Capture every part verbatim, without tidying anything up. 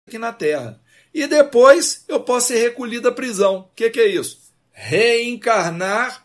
aqui na terra. E depois eu posso ser recolhido à prisão. O que, que é isso? Reencarnar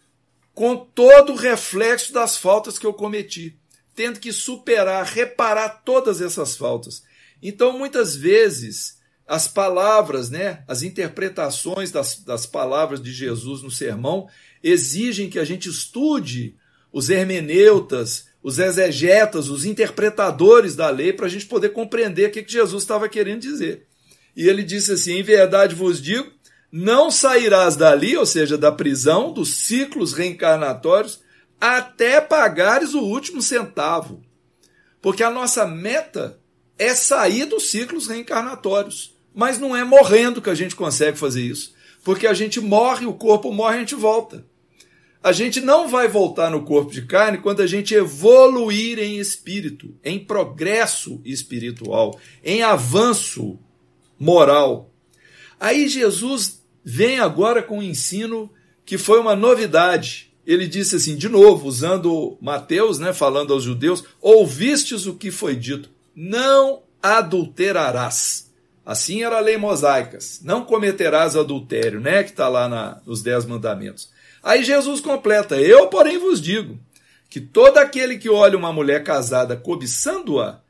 com todo o reflexo das faltas que eu cometi, tendo que superar, reparar todas essas faltas. Então, muitas vezes, as palavras, né, as interpretações das, das palavras de Jesus no sermão exigem que a gente estude os hermeneutas, os exegetas, os interpretadores da lei, para a gente poder compreender o que, que Jesus estava querendo dizer. E ele disse assim: em verdade vos digo, não sairás dali, ou seja, da prisão, dos ciclos reencarnatórios, até pagares o último centavo. Porque a nossa meta é sair dos ciclos reencarnatórios. Mas não é morrendo que a gente consegue fazer isso. Porque a gente morre, o corpo morre, a gente volta. A gente não vai voltar no corpo de carne quando a gente evoluir em espírito, em progresso espiritual, em avanço moral. Aí Jesus vem agora com um ensino que foi uma novidade. Ele disse assim, de novo, usando Mateus, né, falando aos judeus: ouvistes o que foi dito, não adulterarás. Assim era a lei mosaica, não cometerás adultério, né, que está lá na, nos dez mandamentos. Aí Jesus completa: eu, porém, vos digo que todo aquele que olha uma mulher casada cobiçando-a,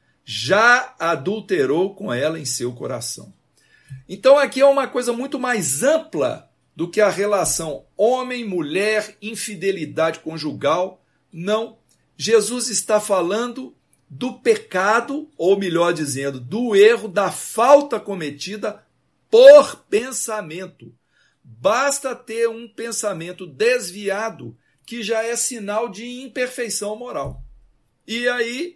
já adulterou com ela em seu coração. Então aqui é uma coisa muito mais ampla do que a relação homem-mulher, infidelidade conjugal. Não. Jesus está falando do pecado, ou melhor dizendo, do erro, da falta cometida por pensamento. Basta ter um pensamento desviado que já é sinal de imperfeição moral. E aí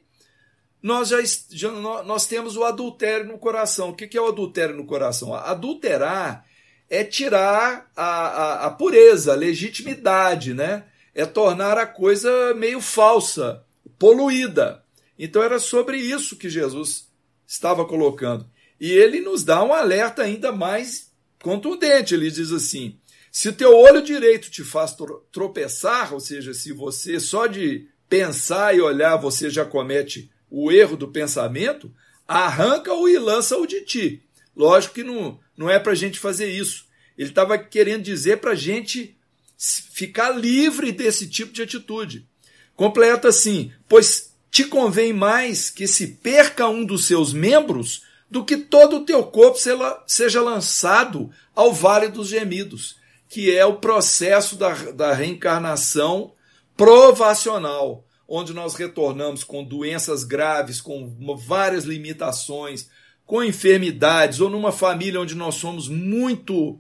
nós já, já nós temos o adultério no coração. O que é o adultério no coração? Adulterar é tirar a, a, a pureza, a legitimidade, né? É tornar a coisa meio falsa, poluída. Então era sobre isso que Jesus estava colocando. E ele nos dá um alerta ainda mais contundente. Ele diz assim: se o teu olho direito te faz tropeçar, ou seja, se você só de pensar e olhar você já comete o erro do pensamento, arranca-o e lança-o de ti. Lógico que não, não é para a gente fazer isso. Ele estava querendo dizer para a gente ficar livre desse tipo de atitude. Completa assim: pois te convém mais que se perca um dos seus membros do que todo o teu corpo seja lançado ao vale dos gemidos, que é o processo da, da reencarnação provacional, onde nós retornamos com doenças graves, com várias limitações, com enfermidades, ou numa família onde nós somos muito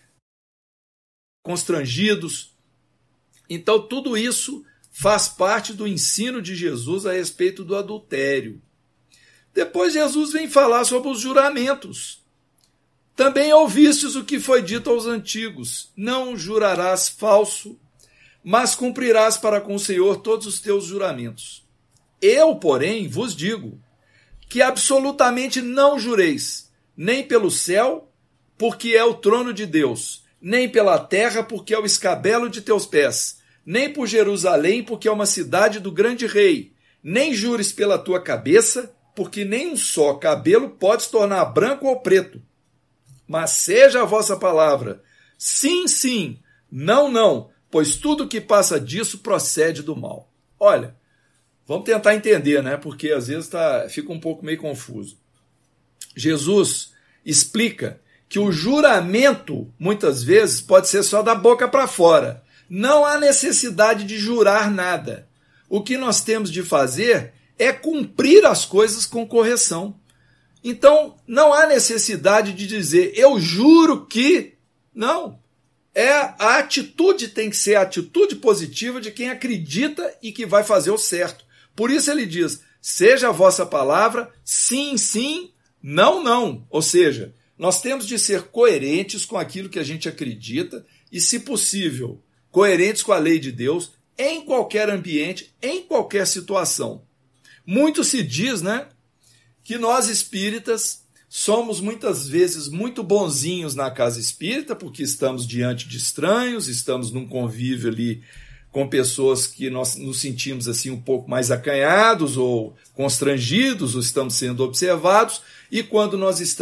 constrangidos. Então, tudo isso faz parte do ensino de Jesus a respeito do adultério. Depois Jesus vem falar sobre os juramentos. Também ouvistes o que foi dito aos antigos: não jurarás falso, mas cumprirás para com o Senhor todos os teus juramentos. Eu, porém, vos digo que absolutamente não jureis, nem pelo céu, porque é o trono de Deus, nem pela terra, porque é o escabelo de teus pés, nem por Jerusalém, porque é uma cidade do grande rei, nem jures pela tua cabeça, porque nem um só cabelo pode se tornar branco ou preto. Mas seja a vossa palavra sim, sim, não, não, pois tudo que passa disso procede do mal. Olha, vamos tentar entender, né? Porque às vezes tá, fica um pouco meio confuso. Jesus explica que o juramento, muitas vezes, pode ser só da boca para fora. Não há necessidade de jurar nada. O que nós temos de fazer é cumprir as coisas com correção. Então, não há necessidade de dizer, eu juro que... Não. É, a atitude tem que ser a atitude positiva de quem acredita e que vai fazer o certo. Por isso ele diz, seja a vossa palavra sim, sim, não, não. Ou seja, nós temos de ser coerentes com aquilo que a gente acredita e, se possível, coerentes com a lei de Deus em qualquer ambiente, em qualquer situação. Muito se diz, né, que nós espíritas somos muitas vezes muito bonzinhos na casa espírita, porque estamos diante de estranhos, estamos num convívio ali com pessoas que nós nos sentimos assim um pouco mais acanhados ou constrangidos, ou estamos sendo observados, e quando nós estamos